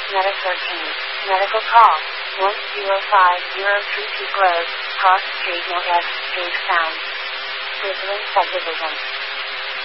Meta 13. Medical call. 10502 Grove, Cross Street North, Gage Sound. Sizzling Subdivision.